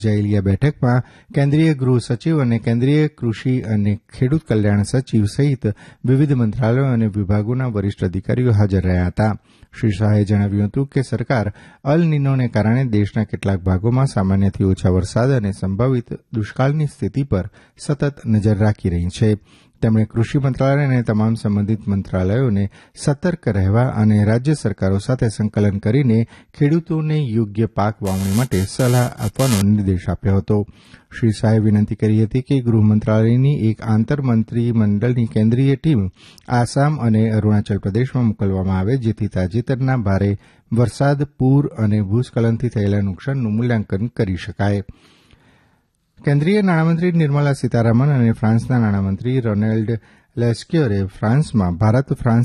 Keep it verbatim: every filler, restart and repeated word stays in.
યોજાયેલી આ બેઠકમાં કેન્દ્રીય ગૃહ સચિવ અને કેન્દ્રીય કૃષિ અને ખેડૂત કલ્યાણ સચિવ સહિત વિવિધ મંત્રાલયો અને વિભાગોના વરિષ્ઠ અધિકારીઓ હાજર રહ્યા હતા. શ્રી શાહે જણાવ્યું હતું કે સરકાર અલ નિનોને કારણે દેશના કેટલાક ભાગોમાં સામાન્યથી ઓછા વરસાદ અને સંભવિત દુષ્કાળની સ્થિતિ પર સતત નજર રાખી રહી છે. તેમણે કૃષિ મંત્રાલય અને તમામ સંબંધિત મંત્રાલયોને સતર્ક રહેવા અને રાજ્ય સરકારો સાથે સંકલન કરીને ખેડૂતોને યોગ્ય પાક વાવણી માટે સલાહ આપવાનો નિર્દેશ આપ્યો હતો. શ્રી શાહે વિનંતી કરી હતી કે ગૃહ મંત્રાલયની એક આંતર મંત્રી મંડળની કેન્દ્રીય ટીમ આસામ અને અરૂણાચલ પ્રદેશમાં મોકલવામાં આવે જેથી તાજેતરના ભારે વરસાદ, પૂર અને ભૂસ્ખલનથી થયેલા નુકસાનનું મૂલ્યાંકન કરી શકાય. કેન્દ્રીય નાણામંત્રી નિર્મલા સીતારામન અને ફ્રાન્સના નાણામંત્રી રોનેલ્ડ લેસ્ક્યોરે ફ્રાન્સમાં ભારત ફ્રાન્સ